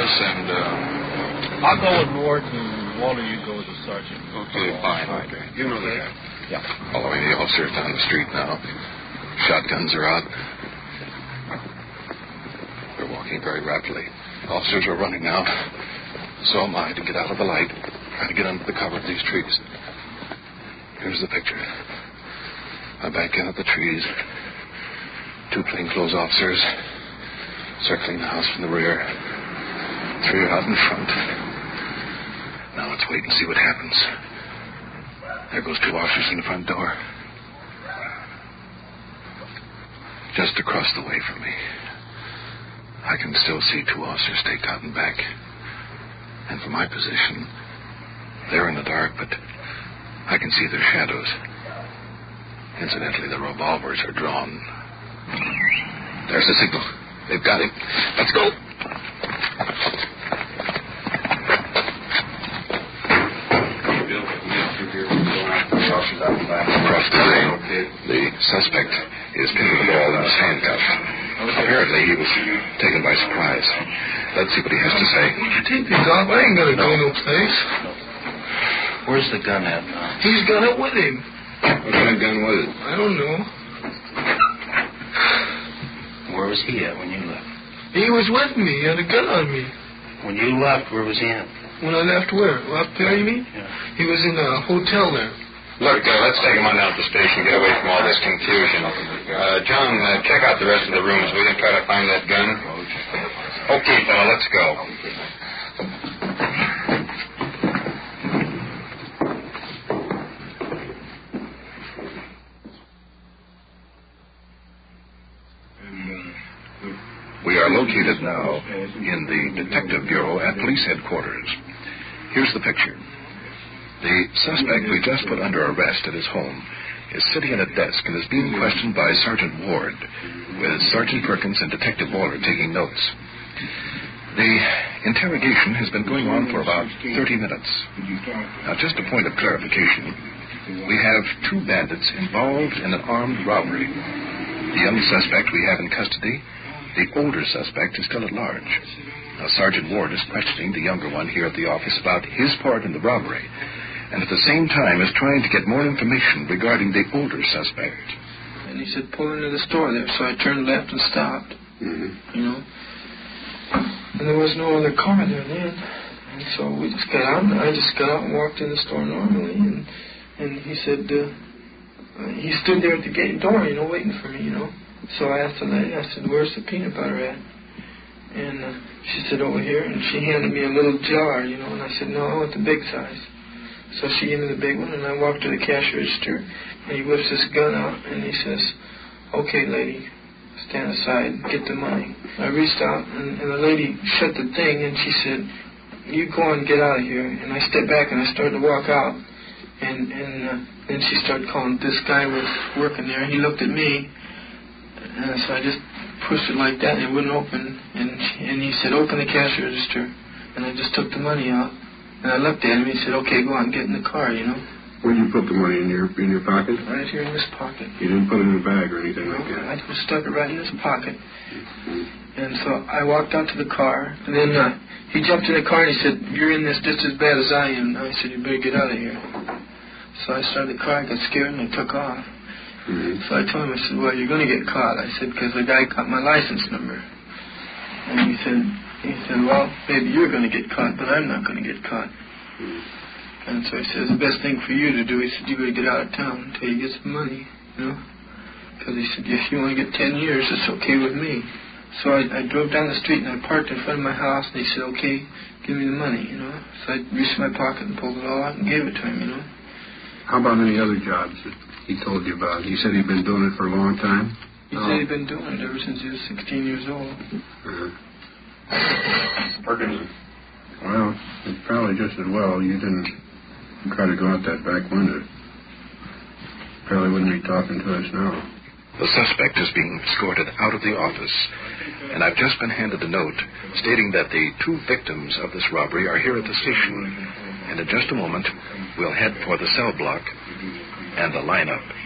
us, and I'll go with Ward, and Walter, you go with the sergeant. Okay, fine. Okay. You know the guy. Yeah. Following the officers down the street now. Shotguns are out. We're walking very rapidly. Officers are running now. So am I, to get out of the light, trying to get under the cover of these trees. Here's the picture. I back in at the trees. 2 plainclothes officers circling the house from the rear. 3 are out in front. Now let's wait and see what happens. There goes 2 officers in the front door. Just across the way from me. I can still see 2 officers staked out in back. And from my position, they're in the dark, but I can see their shadows. Incidentally, the revolvers are drawn. There's the signal. They've got him. Let's go. Across the way, the suspect is pinned to the wall and is handcuffed. Apparently, he was taken by surprise. Let's see what he has to say. What'd you take these off? I ain't gonna go no place. Where's the gun at now? He's got it with him. What kind of gun was it? I don't know. Where was he at when you left? He was with me. He had a gun on me. When you left, where was he at? When I left where? Up there, you mean? Yeah. He was in a hotel there. Look, let's take him on down to the station, get away from all this confusion. John, check out the rest of the rooms, will you? Try to find that gun. Okay, fella, let's go. We are located now in the Detective Bureau at Police Headquarters. Here's the picture. The suspect we just put under arrest at his home is sitting at a desk and is being questioned by Sergeant Ward, with Sergeant Perkins and Detective Waller taking notes. The interrogation has been going on for about 30 minutes. Now, just a point of clarification. We have 2 bandits involved in an armed robbery. The young suspect we have in custody. The older suspect is still at large. Now, Sergeant Ward is questioning the younger one here at the office about his part in the robbery, and at the same time is trying to get more information regarding the older suspect. And he said, pull into the store there. So I turned left and stopped. Mm-hmm. You know. And there was no other car there then. And so we just got out. And I just got out and walked in the store normally. And he said, he stood there at the gate door, you know, waiting for me, you know. So I asked the lady, I said, where's the peanut butter at? And she said, over here. And she handed me a little jar, you know. And I said, no, I want the big size. So she gave me the big one, and I walked to the cash register. And he whips this gun out, and he says, okay, lady, stand aside, get the money. I reached out, and the lady shut the thing, and she said, you go and get out of here. And I stepped back, and I started to walk out. And then she started calling. This guy was working there, and he looked at me. And so I just pushed it like that, and it wouldn't open. And he said, open the cash register. And I just took the money out. And I looked at him, and he said, okay, go on, get in the car, you know. Where did you put the money? In your pocket? Right here in this pocket. You didn't put it in a bag or anything like that? I just stuck it right in this pocket. And so I walked out to the car, and then he jumped in the car, and he said, you're in this just as bad as I am. And I said, you better get out of here. So I started the car, I got scared, and I took off. Mm-hmm. So I told him, I said, well, you're going to get caught. I said, because the guy got my license number. And he said, well, maybe you're going to get caught, but I'm not going to get caught. And so he says, the best thing for you to do, he said, you got to get out of town until you get some money, you know. Because he said, if you only get 10 years, it's okay with me. So I drove down the street, and I parked in front of my house, and he said, okay, give me the money, you know. So I reached in my pocket and pulled it all out and gave it to him, you know. How about any other jobs that he told you about? He said he'd been doing it for a long time? He said he'd been doing it ever since he was 16 years old. Perkins. Well, it's probably just as well you didn't try to go out that back window. Probably wouldn't be talking to us now. The suspect is being escorted out of the office, and I've just been handed a note stating that the 2 victims of this robbery are here at the station, and in just a moment we'll head for the cell block and the lineup.